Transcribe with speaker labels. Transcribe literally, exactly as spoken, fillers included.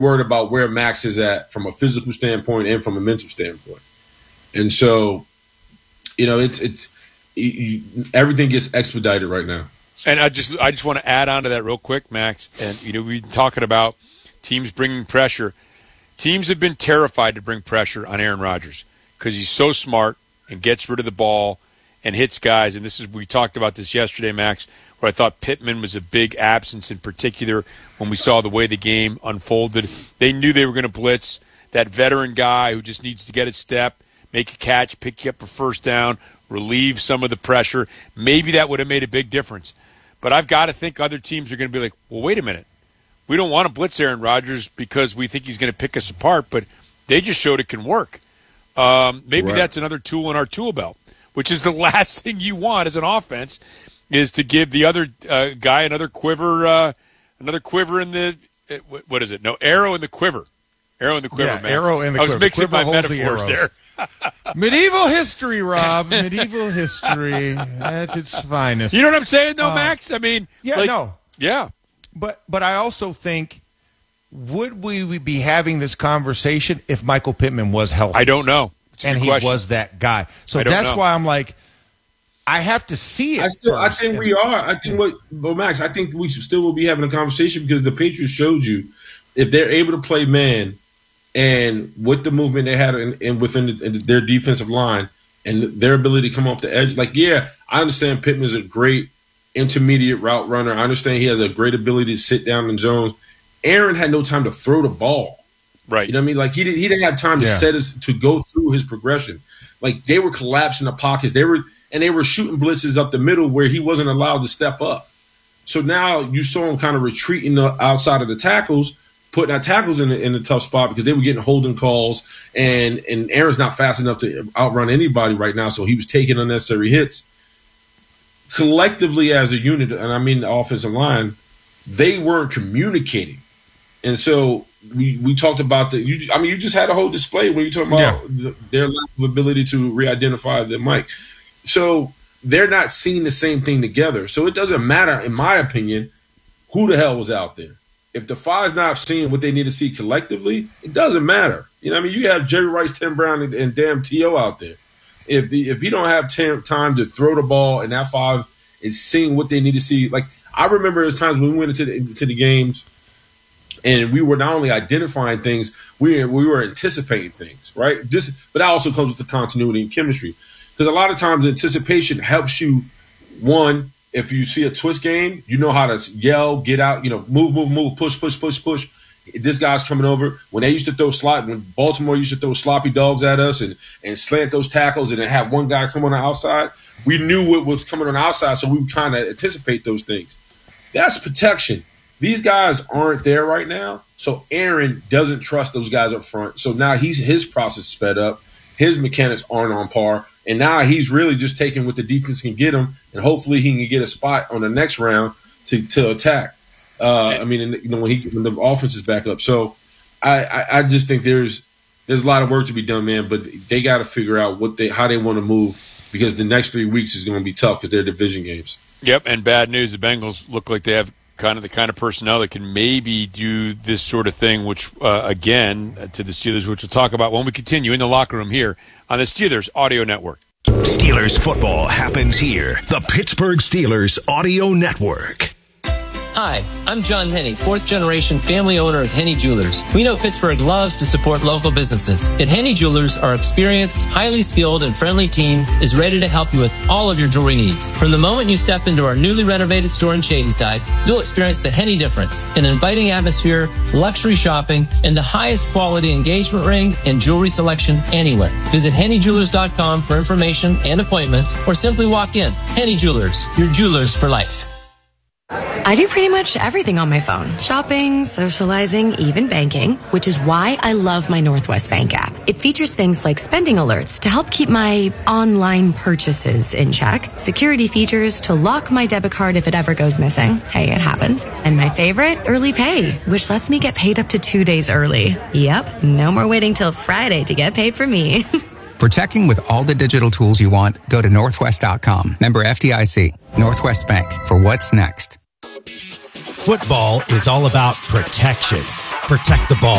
Speaker 1: worried about where Max is at from a physical standpoint and from a mental standpoint. And so, you know, it's it's you, everything gets expedited right now.
Speaker 2: And I just I just want to add on to that real quick, Max. And, you know, we've been talking about teams bringing pressure. Teams have been terrified to bring pressure on Aaron Rodgers because he's so smart and gets rid of the ball and hits guys. And this is we talked about this yesterday, Max, where I thought Pittman was a big absence in particular when we saw the way the game unfolded. They knew they were going to blitz. That veteran guy who just needs to get a step, make a catch, pick you up a first down, relieve some of the pressure. Maybe that would have made a big difference. But I've got to think other teams are going to be like, well, wait a minute. We don't want to blitz Aaron Rodgers because we think he's going to pick us apart, but they just showed it can work. Um, maybe right. That's another tool in our tool belt, which is the last thing you want as an offense is to give the other uh, guy another quiver, uh, another quiver in the uh, – what is it? No, arrow in the quiver. Arrow in the quiver,
Speaker 3: yeah,
Speaker 2: man.
Speaker 3: arrow in the
Speaker 2: I was
Speaker 3: quiver.
Speaker 2: mixing
Speaker 3: quiver
Speaker 2: my metaphors there.
Speaker 3: Medieval history, Rob. Medieval history at its finest.
Speaker 2: You know what I'm saying, though,
Speaker 3: uh,
Speaker 2: Max? I mean,
Speaker 3: yeah,
Speaker 2: like,
Speaker 3: no,
Speaker 2: yeah,
Speaker 3: but but I also think, would we be having this conversation if Michael Pittman was healthy?
Speaker 2: I don't know,
Speaker 3: and he
Speaker 2: question.
Speaker 3: was that guy. So
Speaker 2: that's
Speaker 3: know. why I'm like, I have to see it.
Speaker 1: I still,
Speaker 3: first.
Speaker 1: I think we are. I think what, well, Max, I think we still will be having a conversation because the Patriots showed you if they're able to play man. And with the movement they had in, in within the, in their defensive line and their ability to come off the edge, like, yeah, I understand Pittman's a great intermediate route runner. I understand he has a great ability to sit down in zones. Aaron had no time to throw the ball.
Speaker 2: Right.
Speaker 1: You know what I mean? Like, he, did, he didn't have time to
Speaker 3: yeah.
Speaker 1: set his, to go through his progression. Like, they were collapsing the pockets. They were and they were shooting blitzes up the middle where he wasn't allowed to step up. So now you saw him kind of retreating the outside of the tackles, putting our tackles in a, in a tough spot because they were getting holding calls, and, and Aaron's not fast enough to outrun anybody right now, so he was taking unnecessary hits. Collectively as a unit, and I mean the offensive line, they weren't communicating. And so we, we talked about the you, – I mean, you just had a whole display when you talk about
Speaker 3: yeah.
Speaker 1: the, their lack of ability to re-identify the mic. So they're not seeing the same thing together. So it doesn't matter, in my opinion, who the hell was out there. If the five's not seeing what they need to see collectively, it doesn't matter. You know what I mean? You have Jerry Rice, Tim Brown, and, and damn T O out there. If the, if you don't have tam, time to throw the ball and that five is seeing what they need to see, like I remember there's times when we went into the, into the games and we were not only identifying things, we we were anticipating things, right? Just, but that also comes with the continuity and chemistry. Because a lot of times anticipation helps you, one, if you see a twist game, you know how to yell, get out, you know, move, move, move, push, push, push, push. This guy's coming over. When they used to throw slot, when Baltimore used to throw sloppy dogs at us and, and slant those tackles and then have one guy come on the outside, we knew what was coming on the outside, so we would kind of anticipate those things. That's protection. These guys aren't there right now, so Aaron doesn't trust those guys up front. So now he's his process sped up. His mechanics aren't on par. And now he's really just taking what the defense can get him, and hopefully he can get a spot on the next round to, to attack. Uh, I mean, you know, when he when the offense is back up. So I, I, I just think there's there's a lot of work to be done, man. But they got to figure out what they how they want to move because the next three weeks is going to be tough because they're division games.
Speaker 2: Yep, and bad news: the Bengals look like they have kind of the kind of personnel that can maybe do this sort of thing, which uh, again to the Steelers, which we'll talk about when we continue in the locker room here on the Steelers Audio Network.
Speaker 4: Steelers football happens here. The Pittsburgh Steelers Audio Network.
Speaker 5: Hi, I'm John Henney, fourth generation family owner of Henney Jewelers. We know Pittsburgh loves to support local businesses. At Henney Jewelers, our experienced, highly skilled, and friendly team is ready to help you with all of your jewelry needs. From the moment you step into our newly renovated store in Shadyside, you'll experience the Henney difference, an inviting atmosphere, luxury shopping, and the highest quality engagement ring and jewelry selection anywhere. Visit Henney Jewelers dot com for information and appointments, or simply walk in. Henney Jewelers, your jewelers for life.
Speaker 6: I do pretty much everything on my phone. Shopping, socializing, even banking, which is why I love my Northwest Bank app. It features things like spending alerts to help keep my online purchases in check, security features to lock my debit card if it ever goes missing. Hey, it happens. And my favorite, early pay, which lets me get paid up to two days early. Yep, no more waiting till Friday to get paid for me.
Speaker 7: For checking with all the digital tools you want, go to Northwest dot com. Member F D I C. Northwest Bank. For what's next.
Speaker 8: Football is all about protection. protect the ball.